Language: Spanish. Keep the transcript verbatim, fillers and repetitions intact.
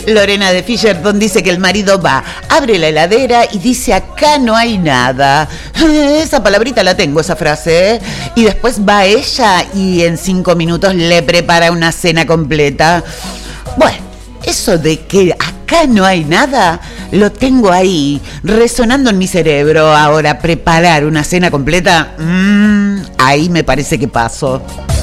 Lorena de Fisherton dice que el marido va, abre la heladera y dice: acá no hay nada. Esa palabrita la tengo, esa frase, ¿eh? Y después va ella y en cinco minutos le prepara una cena completa. Bueno, eso de que acá no hay nada, lo tengo ahí, resonando en mi cerebro. Ahora, preparar una cena completa, mmm, ahí me parece que paso.